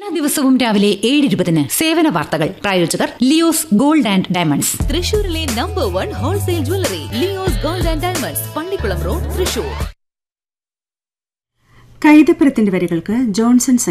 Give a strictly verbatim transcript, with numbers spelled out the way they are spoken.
എല്ലാ ദിവസവും രാവിലെ ഏഴ് ഇരുപതിന് സേവന വാർത്തകൾ. പ്രായോജകർ ലിയോസ് ഗോൾഡ് ആൻഡ് ഡയമണ്ട്സ്. തൃശൂരിലെ number one wholesale jewellery Leo's gold and diamonds, Pallikkulam road, Thrissur. കൈതപ്പുറത്തിന്റെ വരികൾക്ക് ജോൺസൺ